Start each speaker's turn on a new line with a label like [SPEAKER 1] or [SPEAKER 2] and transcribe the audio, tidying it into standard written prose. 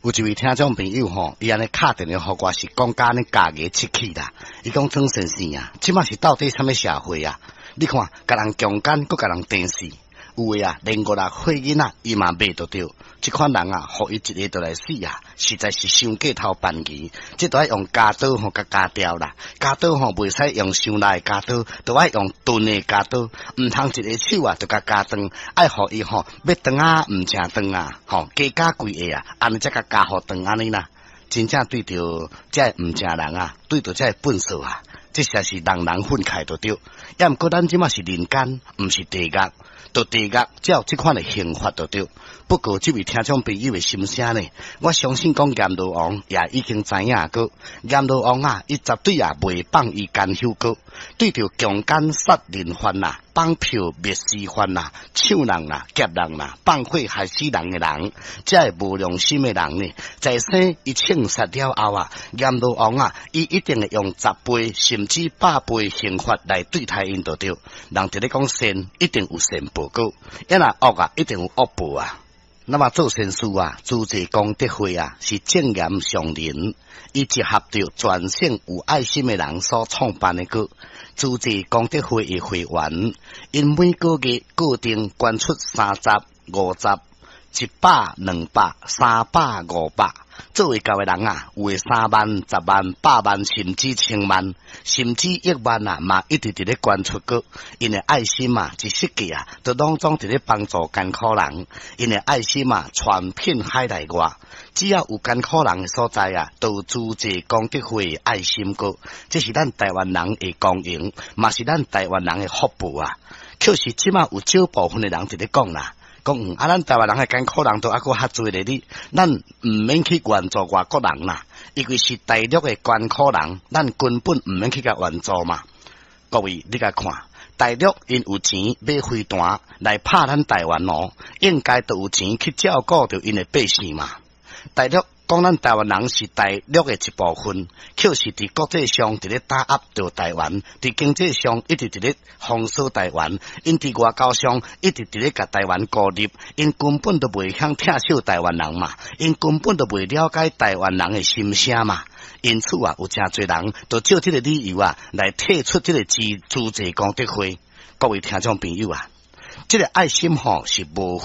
[SPEAKER 1] 有一位听众朋友吼，伊安尼敲电话互我是讲甲安尼家己七气啦。伊讲曾先生啊，即马是到底什么社会啊？你看，甲人强奸，搁甲人电死，有诶啊，连5、6岁囡仔伊嘛骂得着。即款人啊，互伊一个就来死啊，实在是伤过头办期。即都爱用家刀吼，甲家掉啦。家刀吼袂使用伤力诶家刀，都爱用钝诶家刀。毋通一个手啊，就甲家断，爱互伊吼要断啊，毋正断啊，吼加加几下啊，安尼才甲家互断安尼啦。真正对着这毋正人啊，对着这笨手啊，这才是人人愤慨着着。也毋过咱即马是人间，毋是地狱。到地狱才有即款的刑罚着着。不过这位听众朋友的心声呢，我相信讲阎罗王也已经知影个。阎罗王啊，伊绝对也袂放伊干休个。对着强奸杀人犯呐、绑票灭尸犯呐、抢人呐、劫人呐、放火害死人的人，这个无良心的人呢，在生伊枪杀了后啊，阎罗王啊，伊一定会用10倍甚至100倍刑罚来对待因着着。人伫咧讲善，一定有善报果；因若恶啊，一定有恶报啊。那么做善事啊，诸济功德会啊，是正言上人，伊集合着全省有爱心的人所创办的个诸济功德会的会员，因每个月固定捐出30、50、100、200、300、500。作为教的人啊，有诶3万、10万、100万，甚至1000万，甚至1万啊，嘛一直伫咧捐出个。因诶爱心啊，一世纪啊，都拢总伫咧帮助艰苦人。因诶爱心啊，传遍海内外。只要有艰苦人诶所在啊，都有诸济功德会的爱心个。这是咱台湾人的光荣，嘛是咱台湾人的福报啊。可是即马有少部分的人伫咧讲啦。讲咱台湾人诶艰苦人都还阁较侪咧，咱毋免去援助外国人啦，因为是大陆诶艰苦人，咱根本毋免去甲援助嘛。各位，你甲看，大陆因有钱买飞弹来拍咱台湾哦，应该都有钱去照顾着因诶百姓嘛。大陆讲咱台湾人是大陆诶一部分，却是伫国际上伫咧打压着台湾，伫经济上一直伫咧封锁台湾，因伫外交上一直伫咧甲台湾孤立，因根本都袂晓疼惜台湾人嘛，因根本都袂了解台湾人诶心声嘛。因此啊，有诚侪人都借这个理由啊，来退出这个诸济功德会。各位听众朋友啊，这个爱心吼是无